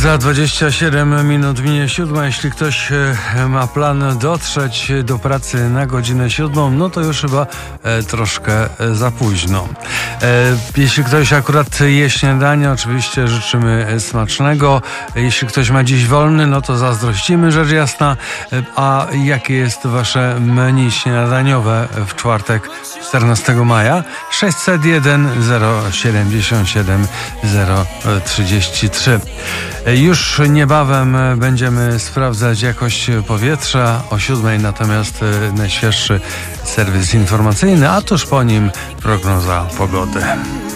Za 27 minut minie 7. Jeśli ktoś ma plan dotrzeć do pracy na godzinę 7, no to już chyba troszkę za późno. Jeśli ktoś akurat je śniadanie, oczywiście życzymy smacznego. Jeśli ktoś ma dziś wolny, no to zazdrościmy, rzecz jasna. A jakie jest wasze menu śniadaniowe w czwartek 14 maja? 601 077 033. Już niebawem będziemy sprawdzać jakość powietrza o 7, natomiast najświeższy serwis informacyjny, a tuż po nim prognoza pogody.